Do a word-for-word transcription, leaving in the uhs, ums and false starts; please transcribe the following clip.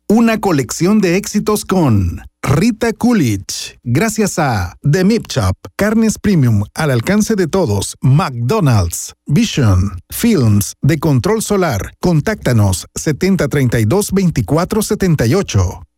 Una colección de éxitos con Rita Coolidge. Gracias a The Meat Shop, carnes premium al alcance de todos. McDonald's, Vision, Films de Control Solar. Contáctanos setenta treinta y dos veinticuatro setenta y ocho.